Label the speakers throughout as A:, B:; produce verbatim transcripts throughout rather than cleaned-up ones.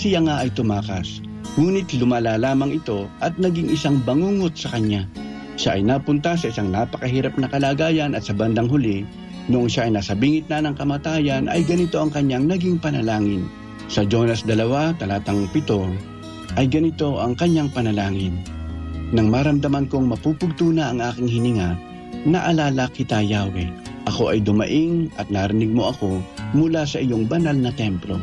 A: siya nga ay tumakas. Ngunit lumala lamang ito at naging isang bangungot sa kanya. Siya ay napunta sa isang napakahirap na kalagayan at sa bandang huli, noong siya ay nasa bingit na ng kamatayan, ay ganito ang kanyang naging panalangin. Sa Jonas two, talatang seven, ay ganito ang kanyang panalangin. Nang maramdaman kong mapupugto na ang aking hininga, naalala kita, Yahweh. Ako ay dumaing at narinig mo ako mula sa iyong banal na templo.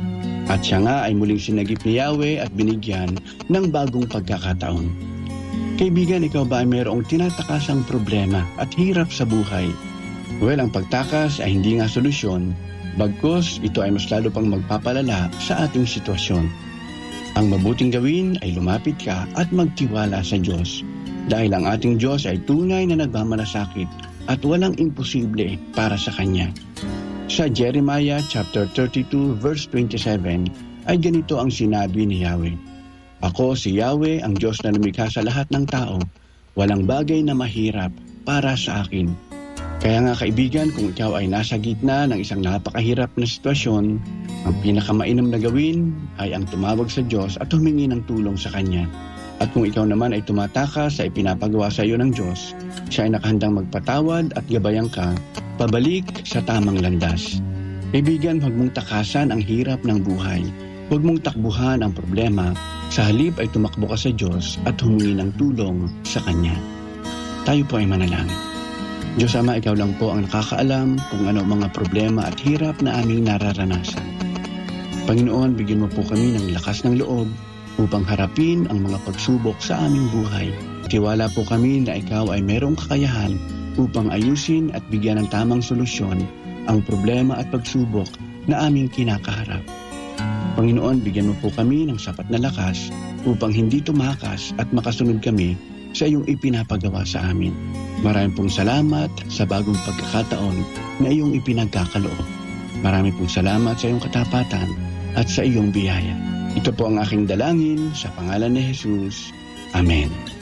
A: At siya nga ay muling sinagip ni Yahweh at binigyan ng bagong pagkakataon. Kaibigan, ikaw ba ay mayroong tinatakasang problema at hirap sa buhay? Well, ang pagtakas ay hindi nga solusyon, bagkus ito ay mas lalo pang magpapalala sa ating sitwasyon. Ang mabuting gawin ay lumapit ka at magtiwala sa Diyos. Dahil ang ating Diyos ay tunay na nagmamalasakit at walang imposible para sa Kanya. Sa Jeremiah chapter thirty-two verse twenty-seven ay ganito ang sinabi ni Yahweh. Ako si Yahweh, ang Diyos na lumikha sa lahat ng tao. Walang bagay na mahirap para sa akin. Kaya nga kaibigan, kung ikaw ay nasa gitna ng isang napakahirap na sitwasyon, ang pinakamainam na gawin ay ang tumawag sa Diyos at humingi ng tulong sa Kanya. At kung ikaw naman ay tumatakas sa ipinapagawa sa iyo ng Diyos, siya ay nakahandang magpatawad at gabayan ka pabalik sa tamang landas. Kaibigan, huwag mong takasan ang hirap ng buhay. Huwag mong takbuhan ang problema. Sa halip ay tumakbo ka sa Diyos at humingi ng tulong sa Kanya. Tayo po ay manalangin. Diyos Ama, ikaw lang po ang nakakaalam kung ano mga problema at hirap na aming nararanasan. Panginoon, bigyan mo po kami ng lakas ng loob upang harapin ang mga pagsubok sa aming buhay. Tiwala po kami na ikaw ay merong kakayahan upang ayusin at bigyan ng tamang solusyon ang problema at pagsubok na aming kinakaharap. Panginoon, bigyan mo po kami ng sapat na lakas upang hindi tumakas at makasunod kami sa iyong ipinapagawa sa amin. Maraming pong salamat sa bagong pagkakataon na iyong ipinagkakaloob. Maraming pong salamat sa iyong katapatan at sa iyong biyaya. Ito po ang aking dalangin sa pangalan ni Jesus. Amen.